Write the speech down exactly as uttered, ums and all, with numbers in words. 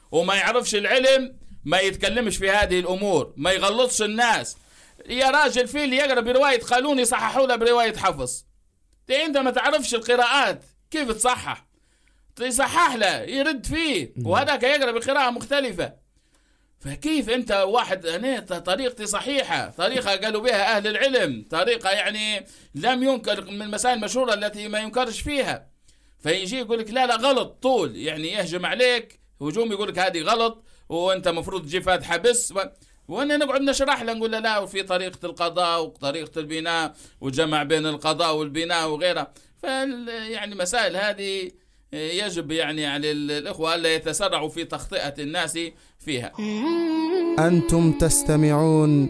وما يعرفش العلم ما يتكلمش في هذه الأمور، ما يغلطش الناس. يا راجل في اللي يقرأ برواية قانون يصححوا له برواية حفظ، انت ما تعرفش القراءات كيف تصحح، يصحح له يرد فيه، وهذاك يقرأ بقراءة مختلفة. فكيف انت واحد هنا طريقتي صحيحة، طريقة قالوا بها أهل العلم، طريقة يعني لم ينكر من المسائل المشهورة التي ما ينكرش فيها، فيجي يقول لك لا لا غلط طول، يعني يهجم عليك هجوم، يقول لك هذه غلط وانت مفروض تجي فاتحة بس، وانا نقعد نشرح له نقول له لا وفي طريقة القضاء وطريقة البناء وجمع بين القضاء والبناء وغيرها. فيعني مسائل هذه يجب يعني على الإخوة ألا يتسرعوا في تخطئة الناس فيها. أنتم تستمعون